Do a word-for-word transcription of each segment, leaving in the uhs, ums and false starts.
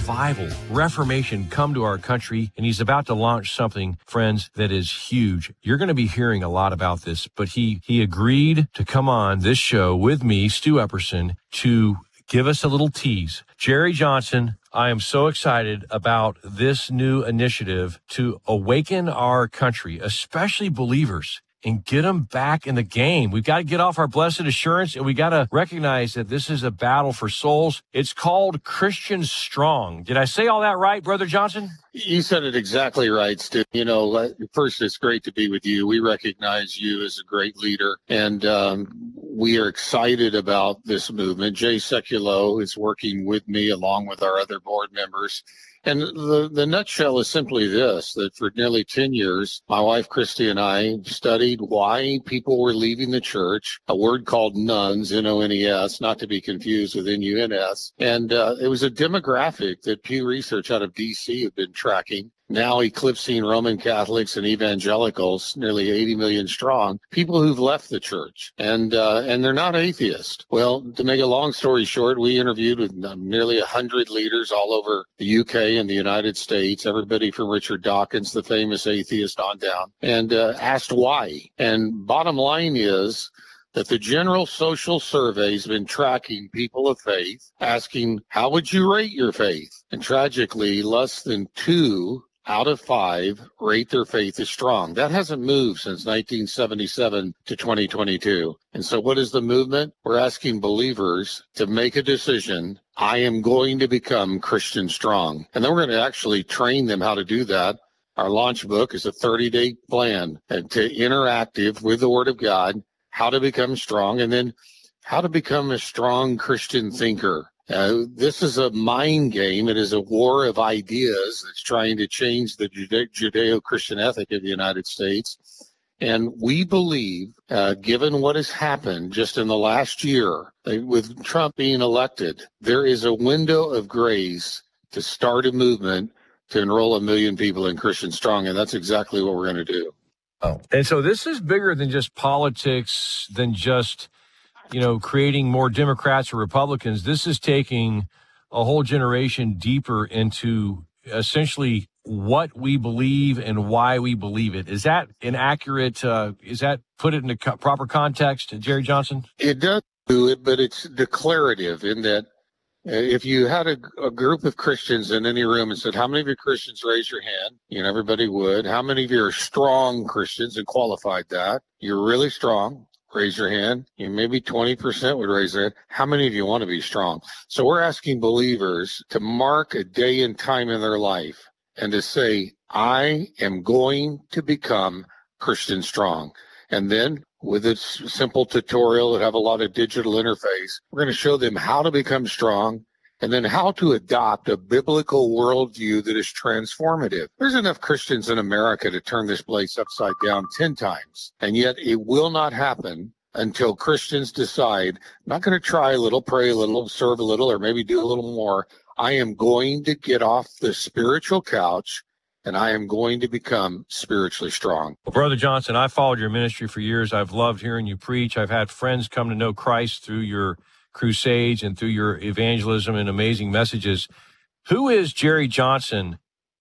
revival, reformation come to our country, and he's about to launch something, friends, that is huge. You're going to be hearing a lot about this, but he, he agreed to come on this show with me, Stu Epperson, to give us a little tease. Jerry Johnson, I am so excited about this new initiative to awaken our country, especially believers, and get them back in the game. We've got to get off our blessed assurance, and we got to recognize that this is a battle for souls. It's called Christian Strong. Did I say all that right, Brother Johnson? You said it exactly right, Stu. You know, first, it's great to be with you. We recognize you as a great leader, and um, we are excited about this movement. Jay Sekulow is working with me along with our other board members. And the, the nutshell is simply this, that for nearly ten years, my wife, Christy, and I studied why people were leaving the church, a word called nuns, N O N E S, not to be confused with N U N S. And uh, it was a demographic that Pew Research out of D C had been tracking, now eclipsing Roman Catholics and evangelicals, nearly eighty million strong, people who've left the church. And uh, and they're not atheists. Well, to make a long story short, we interviewed with nearly one hundred leaders all over the U K and the United States, everybody from Richard Dawkins, the famous atheist, on down, and uh, asked why. And bottom line is that the General Social Survey has been tracking people of faith, asking, how would you rate your faith? And tragically, less than two out of five rate their faith as strong. That hasn't moved since nineteen seventy-seven to twenty twenty-two. And so what is the movement? We're asking believers to make a decision. I am going to become Christian strong. And then we're going to actually train them how to do that. Our launch book is a thirty-day plan and to interactive with the Word of God, how to become strong, and then how to become a strong Christian thinker. Uh, this is a mind game. It is a war of ideas that's trying to change the Jude- Judeo-Christian ethic of the United States. And we believe, uh, given what has happened just in the last year, uh, with Trump being elected, there is a window of grace to start a movement to enroll a million people in Christian Strong. And that's exactly what we're going to do. Oh, and so this is bigger than just politics, than just, you know, creating more Democrats or Republicans. This is taking a whole generation deeper into essentially what we believe and why we believe it. Is that an accurate, uh, is that put it in a co- proper context, Jerry Johnson? It does do it, but it's declarative in that uh, if you had a, a group of Christians in any room and said, how many of you Christians raise your hand? You know, everybody would. How many of you are strong Christians, and qualified that? You're really strong. Raise your hand. You maybe twenty percent would raise their hand. How many of you want to be strong? So we're asking believers to mark a day and time in their life and to say, I am going to become Christian strong. And then with this simple tutorial that have a lot of digital interface, we're going to show them how to become strong and then how to adopt a biblical worldview that is transformative. There's enough Christians in America to turn this place upside down ten times, and yet it will not happen until Christians decide, I'm not going to try a little, pray a little, serve a little, or maybe do a little more. I am going to get off the spiritual couch, and I am going to become spiritually strong. Well, Brother Johnson, I followed your ministry for years. I've loved hearing you preach. I've had friends come to know Christ through your crusades and through your evangelism and amazing messages. Who is Jerry Johnson?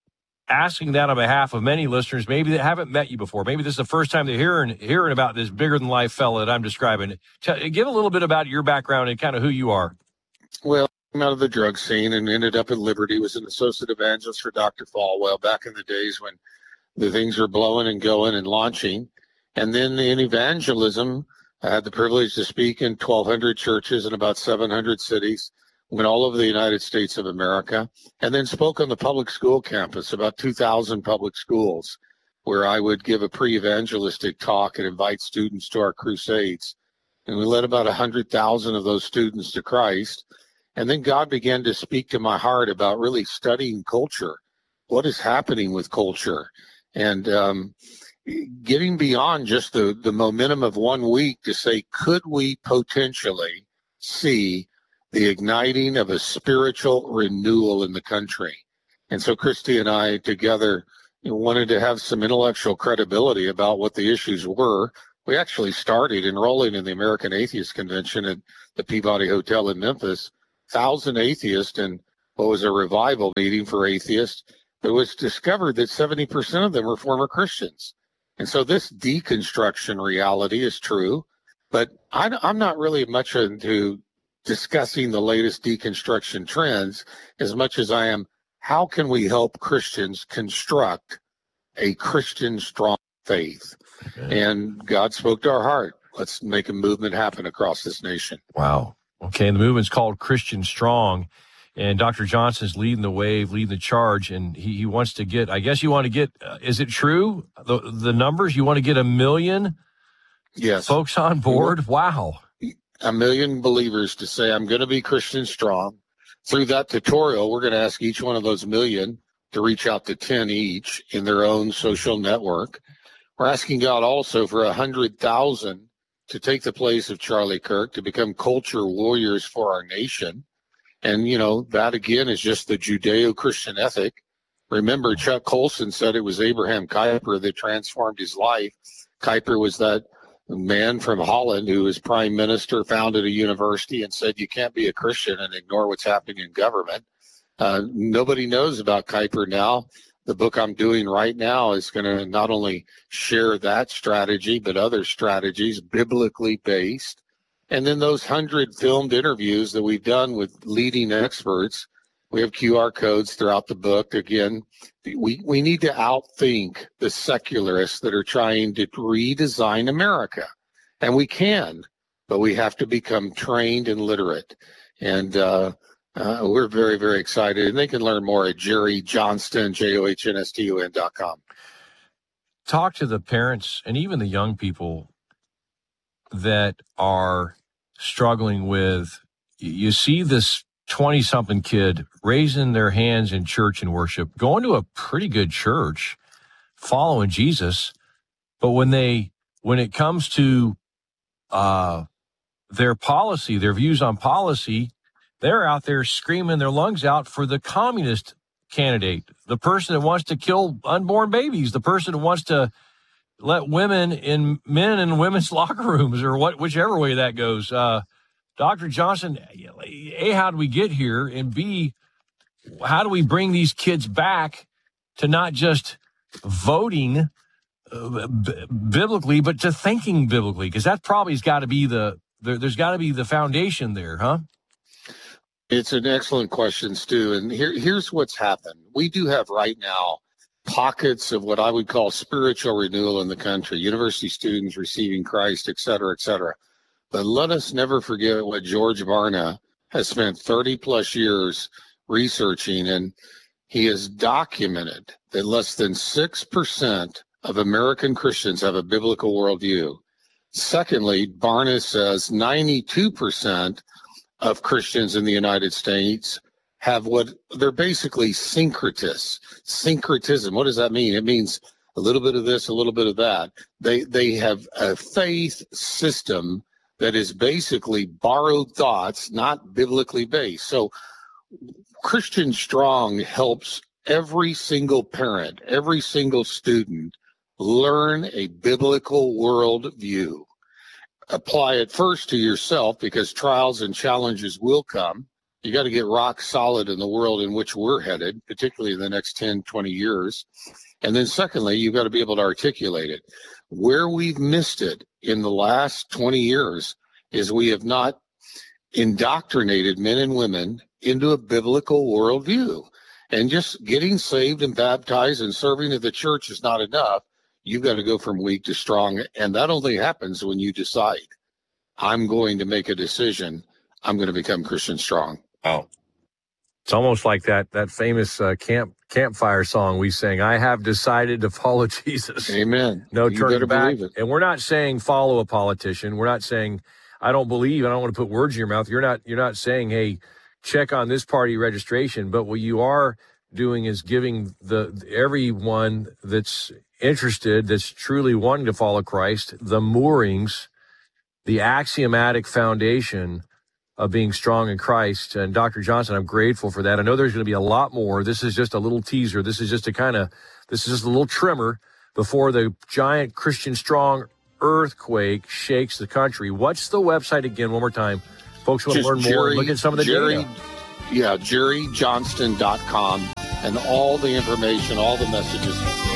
Asking that on behalf of many listeners, maybe that haven't met you before. Maybe this is the first time they're hearing hearing about this bigger than life fella that I'm describing. Tell, give a little bit about your background and kind of who you are. Well, I came out of the drug scene and ended up at Liberty. Was an associate evangelist for Doctor Falwell back in the days when the things were blowing and going and launching. And then in evangelism, I had the privilege to speak in twelve hundred churches in about seven hundred cities, went all over the United States of America, and then spoke on the public school campus, about two thousand public schools, where I would give a pre-evangelistic talk and invite students to our crusades. And we led about one hundred thousand of those students to Christ. And then God began to speak to my heart about really studying culture. What is happening with culture? And um, getting beyond just the, the momentum of one week to say, could we potentially see the igniting of a spiritual renewal in the country? And so Christy and I together, you know, wanted to have some intellectual credibility about what the issues were. We actually started enrolling in the American Atheist Convention at the Peabody Hotel in Memphis, thousand atheists, and what was a revival meeting for atheists. It was discovered that seventy percent of them were former Christians. And so this deconstruction reality is true, but I, I'm not really much into discussing the latest deconstruction trends as much as I am, how can we help Christians construct a Christian strong faith? Okay. And God spoke to our heart. Let's make a movement happen across this nation. Wow. Okay, and the movement's called Christian Strong. And Doctor Johnson's leading the wave, leading the charge, and he, he wants to get, I guess you want to get, uh, is it true, the the numbers? You want to get a million yes. folks on board? Wow. A million believers to say, I'm going to be Christian Strong. Through that tutorial, we're going to ask each one of those million to reach out to ten each in their own social network. We're asking God also for one hundred thousand to take the place of Charlie Kirk, to become culture warriors for our nation. And, you know, that again is just the Judeo-Christian ethic. Remember, Chuck Colson said it was Abraham Kuyper that transformed his life. Kuyper was that man from Holland who was prime minister, founded a university, and said you can't be a Christian and ignore what's happening in government. Uh, nobody knows about Kuyper now. The book I'm doing right now is going to not only share that strategy, but other strategies, biblically based. And then those hundred filmed interviews that we've done with leading experts, we have Q R codes throughout the book. Again, we, we need to outthink the secularists that are trying to redesign America. And we can, but we have to become trained and literate. And uh, uh, we're very, very excited. And they can learn more at Jerry Johnston, J O H N S T O N dot com. Talk to the parents and even the young people that are struggling with, you see this twenty-something kid raising their hands in church and worship, going to a pretty good church, following Jesus, but when they, when it comes to uh, their policy, their views on policy, they're out there screaming their lungs out for the communist candidate, the person that wants to kill unborn babies, the person that wants to let women in men and women's locker rooms, or what, whichever way that goes. Uh, Doctor Johnson, A, how do we get here? And B, how do we bring these kids back to not just voting uh, b- biblically, but to thinking biblically? Because that probably has got to be the, there, there's got to be the foundation there, huh? It's an excellent question, Stu. And here, here's what's happened. We do have right now pockets of what I would call spiritual renewal in the country, university students receiving Christ, et cetera, et cetera. But let us never forget what George Barna has spent thirty plus years researching, and he has documented that less than six percent of American Christians have a biblical worldview. Secondly, Barna says ninety-two percent of Christians in the United States have what they're basically syncretists. Syncretism, what does that mean? It means a little bit of this, a little bit of that. They they have a faith system that is basically borrowed thoughts, not biblically based. So Christian Strong helps every single parent, every single student learn a biblical worldview. Apply it first to yourself, because trials and challenges will come. You got to get rock solid in the world in which we're headed, particularly in the next ten, twenty years. And then secondly, you've got to be able to articulate it. Where we've missed it in the last twenty years is we have not indoctrinated men and women into a biblical worldview. And just getting saved and baptized and serving at the church is not enough. You've got to go from weak to strong. And that only happens when you decide, I'm going to make a decision. I'm going to become Christian Strong. Wow. It's almost like that that famous uh, camp campfire song we sang, I have decided to follow Jesus. Amen. No You turning better back. believe it. And we're not saying follow a politician. We're not saying, I don't believe, I don't want to put words in your mouth. You're not you're not saying, hey, check on this party registration. But what you are doing is giving the everyone that's interested, that's truly wanting to follow Christ, the moorings, the axiomatic foundation of being strong in Christ. And Doctor Johnson, I'm grateful for that. I know there's going to be a lot more. This is just a little teaser. This is just a kind of, this is just a little trimmer before the giant Christian Strong earthquake shakes the country. What's the website again, one more time? Folks want to learn more. Look at some of the Jerry, data. yeah, jerry johnston dot com, and all the information, all the messages